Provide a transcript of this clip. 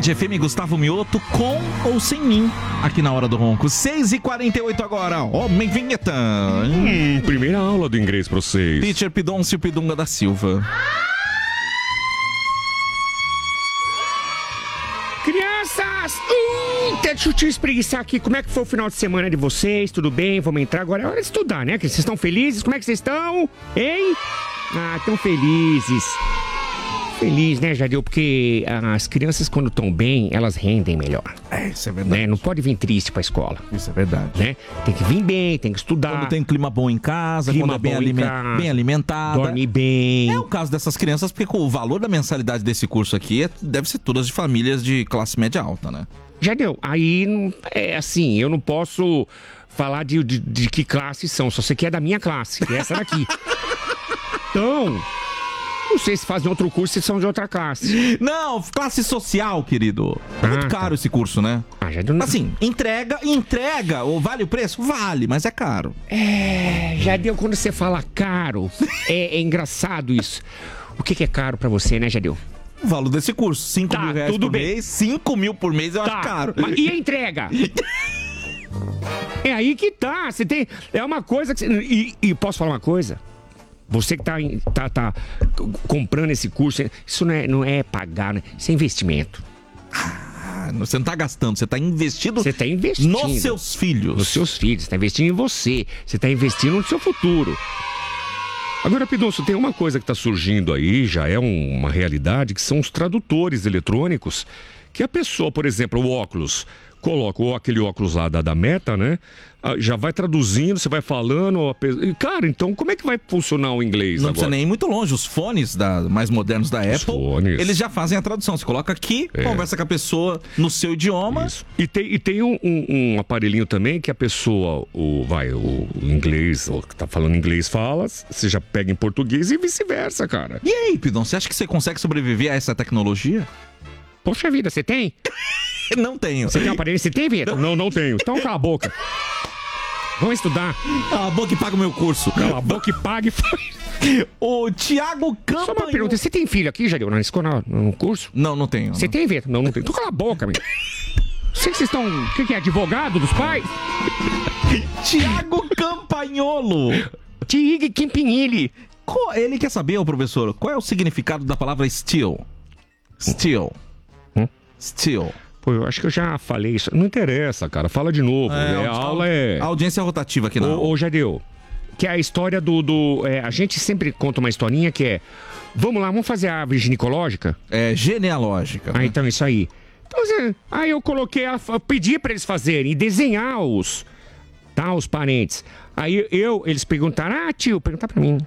Band FM, Gustavo Mioto, com ou sem mim, aqui na Hora do Ronco. 6h48 agora, homem vinheta. Primeira aula do inglês pra vocês. Teacher Pidoncio Pidunga da Silva. Crianças! Deixa eu te espreguiçar aqui. Como é que foi o final de semana de vocês? Tudo bem? Vamos entrar agora. É hora de estudar, né? Vocês estão felizes? Como é que vocês estão? Hein? Ah, tão felizes. Feliz, né, Jadeu? Porque as crianças, quando estão bem, elas rendem melhor. Isso é verdade. Né? Não pode vir triste pra escola. Isso é verdade. Né? Tem que vir bem, tem que estudar. Quando tem clima bom em casa, Clima quando é bem, bom em casa, bem alimentada. Dorme bem. É o caso dessas crianças, porque o valor da mensalidade desse curso aqui deve ser todas de famílias de classe média alta, né? Jadeu, aí é assim, eu não posso falar de que classe são, só sei que é da minha classe, que é essa daqui. Então, não sei se fazem outro curso e são de outra classe. Não, classe social, querido. É muito caro esse curso, né? Jadeu, não... Assim, entrega, ou vale o preço? Vale, mas é caro. Jadeu, quando você fala caro, é engraçado isso. O que é caro pra você, né, Jadeu? O valor desse curso, 5 mil reais por mês, 5 mil por mês eu acho caro. Mas e a entrega? É aí que tá, você tem... É uma coisa que você... E posso falar uma coisa? Você que tá comprando esse curso, isso não é pagar, né? Isso é investimento. Você não tá gastando, você tá investindo... Você tá investindo. Nos seus filhos. Nos seus filhos, você tá investindo em você. Você tá investindo no seu futuro. Agora, Pidoncio, tem uma coisa que está surgindo aí, já é uma realidade, que são os tradutores eletrônicos, que a pessoa, por exemplo, o óculos, coloca aquele óculos lá da Meta, né? Já vai traduzindo, você vai falando. Cara, então como é que vai funcionar o inglês agora? Não precisa nem ir muito longe. Os fones mais modernos da Apple, eles já fazem a tradução. Você coloca aqui, conversa com a pessoa no seu idioma. Isso. E tem um aparelhinho também que a pessoa, o inglês, o que tá falando inglês fala, você já pega em português e vice-versa, cara. E aí, Pidon, você acha que você consegue sobreviver a essa tecnologia? Poxa vida, você tem? Não tenho. Você tem um aparelho? Você tem, Vitor? Não tenho. Então cala a boca. Vamos estudar. Cala a boca e paga o meu curso. Cala a boca e pague. O Thiago Campanholo... Só uma pergunta, você tem filho aqui, Jadeu, na escola, no curso? Não tenho. Você tem, Vitor? Não tenho. Então cala a boca, meu. Sei que vocês estão... O que é? Advogado dos pais? Thiago Campanholo. Tiago Campinilli. Ele quer saber, professor, qual é o significado da palavra still? Still. Still. Pô, eu acho que eu já falei isso. Não interessa, cara. Fala de novo. A aula é... A audiência é rotativa aqui, não. Ô, Jadeu, que é a história a gente sempre conta uma historinha que é... Vamos lá, vamos fazer a árvore ginecológica? É, genealógica. Né? Então, isso aí. Então, aí eu coloquei, pedi pra eles fazerem, desenhar os parentes. Aí eles perguntaram, tio, perguntar pra mim.